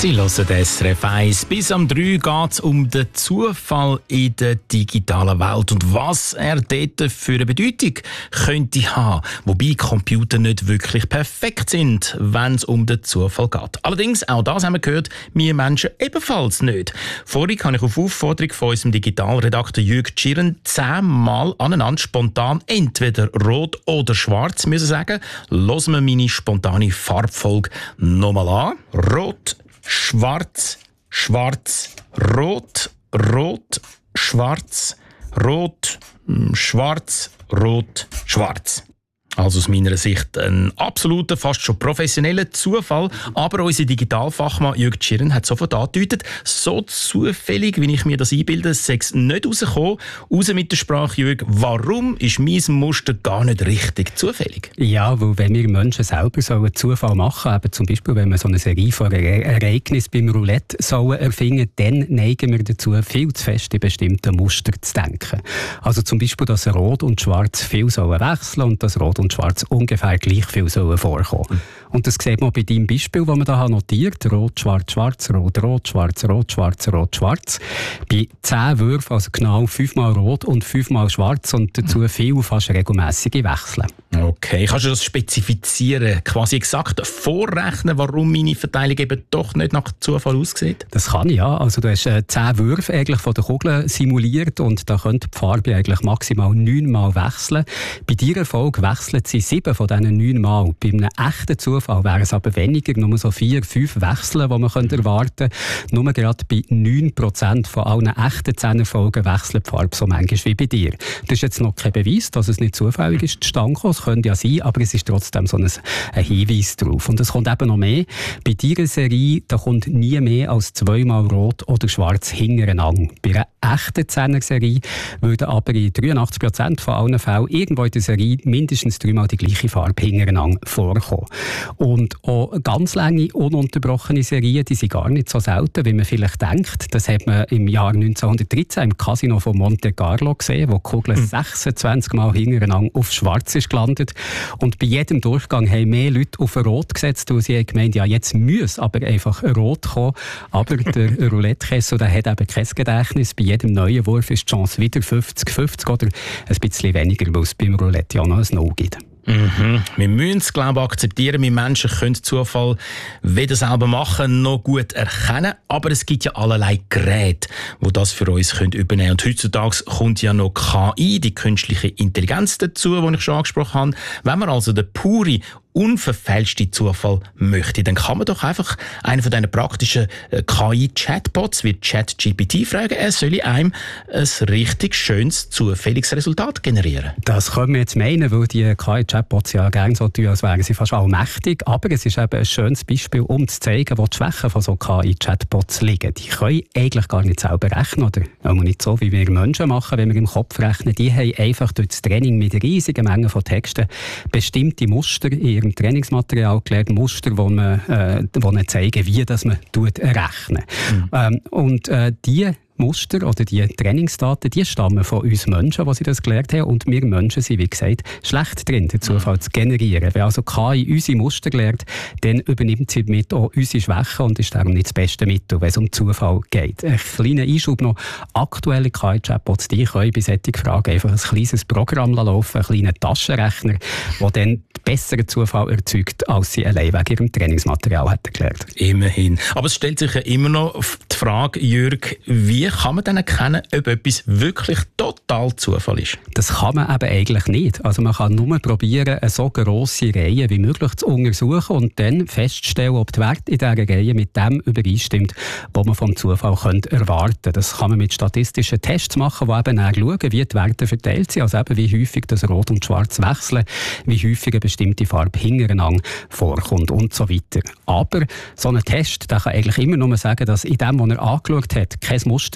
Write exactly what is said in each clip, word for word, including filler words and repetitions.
Sie hören S R F eins. Bis am drei geht es um den Zufall in der digitalen Welt und was er dort für eine Bedeutung könnte haben. Wobei Computer nicht wirklich perfekt sind, wenn es um den Zufall geht. Allerdings, auch das haben wir gehört, wir Menschen ebenfalls nicht. Vorhin habe ich auf Aufforderung von unserem Digitalredakteur Jürg Tschirren zehnmal aneinander spontan entweder rot oder schwarz müssen sagen. Hören wir meine spontane Farbfolge nochmal an. Rot, schwarz, schwarz, rot, rot, schwarz, rot, schwarz, rot, schwarz. Also aus meiner Sicht ein absoluter, fast schon professioneller Zufall. Aber unser Digitalfachmann Jürg Tschirren hat sofort angedeutet, so zufällig, wie ich mir das einbilde, sei es nicht rausgekommen. Raus mit der Sprache, Jürg, warum ist mein Muster gar nicht richtig zufällig? Ja, weil wenn wir Menschen selber so einen Zufall machen, eben zum Beispiel, wenn wir so eine Serie von Ereignissen beim Roulette sollen erfinden, dann neigen wir dazu, viel zu fest in bestimmte Muster zu denken. Also zum Beispiel, dass Rot und Schwarz viel sollen wechseln und dass Rot und Schwarz ungefähr gleich viel sollen vorkommen. Mhm. Und das sieht man bei deinem Beispiel, das man da notiert. Rot, Schwarz, Schwarz, Rot, Rot, Schwarz, Rot, Schwarz, Rot, Schwarz. Bei zehn Würfen, also genau fünfmal Rot und fünfmal Schwarz und dazu mhm. viel, fast regelmässige Wechseln. Okay, kannst du das spezifizieren, quasi exakt vorrechnen, warum meine Verteilung eben doch nicht nach Zufall aussieht? Das kann ich, ja. Also du hast äh, zehn Würfe eigentlich von der Kugel simuliert und da könnte die Farbe eigentlich maximal neunmal wechseln. Bei deiner Erfolg wechselt sie sieben von diesen neun Mal. Bei einem echten Zufall wären es aber weniger, nur so vier, fünf Wechseln, die man könnte erwarten könnte. Nur gerade bei neun Prozent von allen echten Zehnerfolgen wechselt die Farbe so manchmal wie bei dir. Das ist jetzt noch kein Beweis, dass es nicht zufällig ist, zustande gekommen. Es könnte ja sein, aber es ist trotzdem so ein, ein Hinweis darauf. Und es kommt eben noch mehr. Bei deiner Serie da kommt nie mehr als zweimal Rot oder Schwarz hintereinander. Bei einer echten Zehner-Serie würden aber in dreiundachtzig Prozent von allen Fällen irgendwo in der Serie mindestens dreimal die gleiche Farbe hintereinander vorkommen. Und auch ganz lange, ununterbrochene Serien, die sind gar nicht so selten, wie man vielleicht denkt. Das hat man im Jahr neunzehnhundertdreizehn im Casino von Monte Carlo gesehen, wo die Kugel mhm. sechsundzwanzig Mal hintereinander auf Schwarz ist gelandet. Und bei jedem Durchgang haben mehr Leute auf Rot gesetzt, weil sie haben gemeint, ja, jetzt muss aber einfach Rot kommen. Aber der Roulette-Kessel, der hat eben kein Gedächtnis. Bei jedem neuen Wurf ist die Chance wieder fünfzig fünfzig oder ein bisschen weniger, weil es beim Roulette ja noch ein No gibt. Mhm. Wir müssen es, glaube ich, akzeptieren. Wir Menschen können Zufall weder selber machen noch gut erkennen. Aber es gibt ja allerlei Geräte, die das für uns übernehmen können. Und heutzutage kommt ja noch K I, die künstliche Intelligenz dazu, die ich schon angesprochen habe. Wenn man also den pure, unverfälschte Zufall möchte, dann kann man doch einfach einen von diesen praktischen K I-Chatbots wie ChatGPT fragen, er soll einem ein richtig schönes, zufälliges Resultat generieren. Das können wir jetzt meinen, weil die K I-Chatbots ja gerne so tun, als wären sie fast allmächtig. Aber es ist eben ein schönes Beispiel, um zu zeigen, wo die Schwächen von so K I-Chatbots liegen. Die können eigentlich gar nicht selber rechnen, oder auch nicht so, wie wir Menschen machen, wenn wir im Kopf rechnen. Die haben einfach durch das Training mit riesigen Mengen von Texten bestimmte Muster in im Trainingsmaterial gelernt, Muster, die man, äh, die man zeigen, wie das man rechnet. Mhm. Ähm, und äh, die Muster oder die Trainingsdaten, die stammen von uns Menschen, die sie das gelernt haben. Und wir Menschen sind, wie gesagt, schlecht drin, den Zufall zu generieren. Wenn also K I unsere Muster lernt, dann übernimmt sie mit auch unsere Schwächen und ist darum nicht das beste Mittel, wenn es um Zufall geht. Ein kleiner Einschub noch. Aktuelle K I-Chatbots, die können bei solchen Fragen einfach ein kleines Programm laufen, einen kleinen Taschenrechner, der dann besseren Zufall erzeugt, als sie allein wegen ihrem Trainingsmaterial hätten gelernt. Immerhin. Aber es stellt sich ja immer noch die Frage, Jürg, wie kann man dann erkennen, ob etwas wirklich total Zufall ist? Das kann man eben eigentlich nicht. Also man kann nur probieren, eine so grosse Reihe wie möglich zu untersuchen und dann feststellen, ob der Wert in dieser Reihe mit dem übereinstimmt, was man vom Zufall könnte erwarten könnte. Das kann man mit statistischen Tests machen, die eben dann schauen, wie die Werte verteilt sind, also eben wie häufig das Rot und Schwarz wechseln, wie häufig eine bestimmte Farbe hintereinander vorkommt und so weiter. Aber so ein Test, der kann eigentlich immer nur sagen, dass in dem, was er angeschaut hat, kein Muster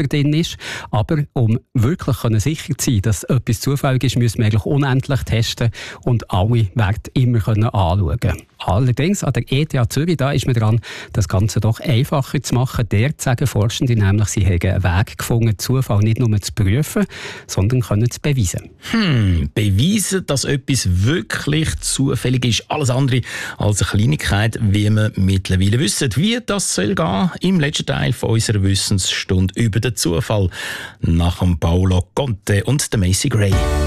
drin ist. Aber um wirklich sicher zu sein, dass etwas zufällig ist, müssen wir eigentlich unendlich testen und alle Werte immer anschauen können. Allerdings an der E T H Zürich da ist man dran, das Ganze doch einfacher zu machen. Dort sagen Forschende nämlich, sie haben einen Weg gefunden, Zufall nicht nur zu prüfen, sondern können zu beweisen. Hm, beweisen, dass etwas wirklich zufällig ist. Alles andere als eine Kleinigkeit, wie wir mittlerweile wissen. Wie das soll gehen, im letzten Teil von unserer Wissensstunde über den Zufall. Nach dem Paolo Conte und der Macy Gray.